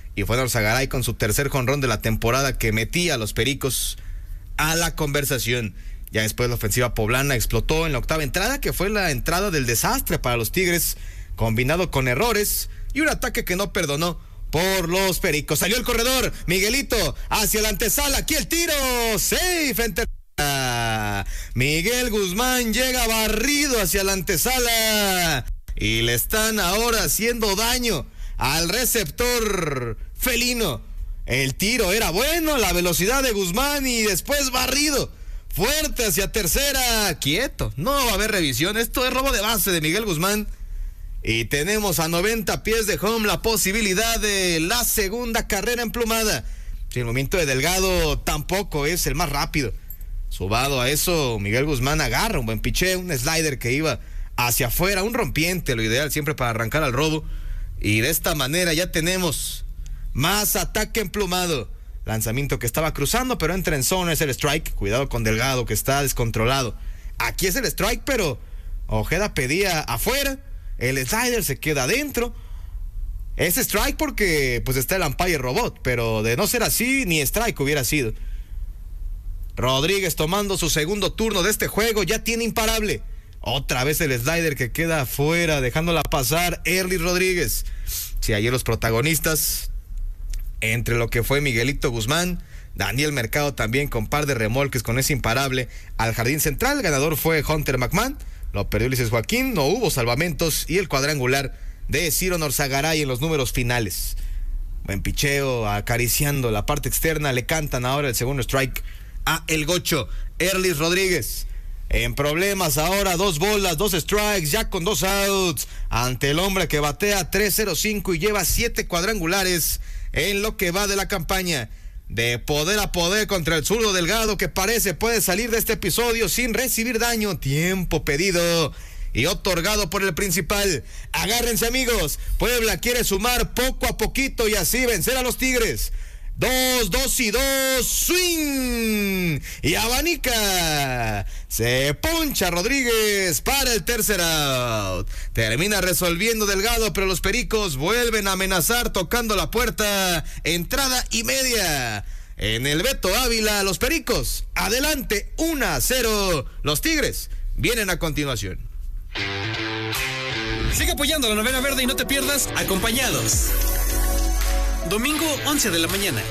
y fue Norzagaray con su tercer jonrón de la temporada que metía a los Pericos a la conversación. Ya después la ofensiva poblana explotó en la octava entrada, que fue la entrada del desastre para los Tigres, combinado con errores y un ataque que no perdonó por los Pericos. Salió el corredor, Miguelito, hacia la antesala, aquí el tiro, safe en tercera. Miguel Guzmán llega barrido hacia la antesala y le están ahora haciendo daño al receptor felino. El tiro era bueno, la velocidad de Guzmán y después barrido fuerte hacia tercera. Quieto, no va a haber revisión, esto es robo de base de Miguel Guzmán. Y tenemos a 90 pies de home la posibilidad de la segunda carrera emplumada. Si el movimiento de Delgado tampoco es el más rápido. Subado a eso, Miguel Guzmán agarra un buen picheo, un slider que iba hacia afuera, un rompiente, lo ideal siempre para arrancar al robo. Y de esta manera ya tenemos más ataque emplumado. Lanzamiento que estaba cruzando, pero entra en zona, es el strike. Cuidado con Delgado, que está descontrolado. Aquí es el strike, pero Ojeda pedía afuera. El slider se queda adentro. Es strike porque pues está el umpire robot, pero de no ser así, ni strike hubiera sido. Rodríguez tomando su segundo turno de este juego, ya tiene imparable. Otra vez el slider que queda afuera, dejándola pasar Erlis Rodríguez. Si ayer los protagonistas, entre lo que fue Miguelito Guzmán, Daniel Mercado también con par de remolques con ese imparable al jardín central. El ganador fue Hunter McMahon. Lo perdió Ulises Joaquín, no hubo salvamentos y el cuadrangular de Ciro Norzagaray en los números finales. Buen picheo, acariciando la parte externa, le cantan ahora el segundo strike a el gocho Erlis Rodríguez. En problemas ahora, 2 bolas, 2 strikes, ya con 2 outs, ante el hombre que batea .305 y lleva 7 cuadrangulares en lo que va de la campaña. De poder a poder contra el zurdo Delgado, que parece puede salir de este episodio sin recibir daño. Tiempo pedido y otorgado por el principal. Agárrense, amigos, Puebla quiere sumar poco a poquito y así vencer a los Tigres. 2 y 2, swing y abanica. Se poncha Rodríguez para el tercer out. Termina resolviendo Delgado, pero los Pericos vuelven a amenazar tocando la puerta. Entrada y media. En el Beto Ávila, los Pericos adelante 1-0. Los Tigres vienen a continuación. Sigue apoyando a la Novena Verde y no te pierdas Acompañados. Domingo 11 de la mañana.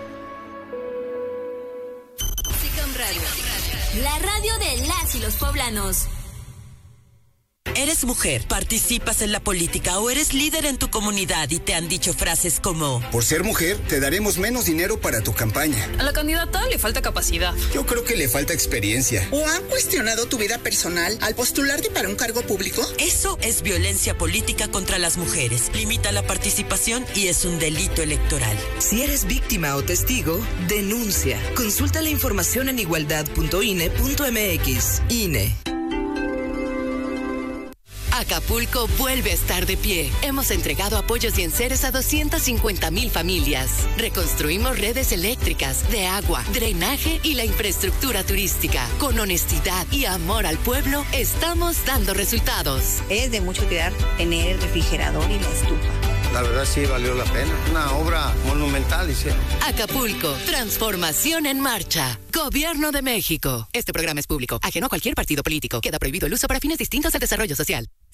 SICOM Radio, la radio de las y los poblanos. ¿Eres mujer, participas en la política o eres líder en tu comunidad y te han dicho frases como: por ser mujer, te daremos menos dinero para tu campaña? A la candidata le falta capacidad. Yo creo que le falta experiencia. ¿O han cuestionado tu vida personal al postularte para un cargo público? Eso es violencia política contra las mujeres. Limita la participación y es un delito electoral. Si eres víctima o testigo, denuncia. Consulta la información en igualdad.ine.mx. INE. Acapulco vuelve a estar de pie. Hemos entregado apoyos y enseres a 250,000 familias. Reconstruimos redes eléctricas, de agua, drenaje y la infraestructura turística. Con honestidad y amor al pueblo, estamos dando resultados. Es de mucho cuidar tener el refrigerador y la estufa. La verdad sí valió la pena. Una obra monumental hicieron. Acapulco, transformación en marcha. Gobierno de México. Este programa es público, ajeno a cualquier partido político. Queda prohibido el uso para fines distintos al desarrollo social.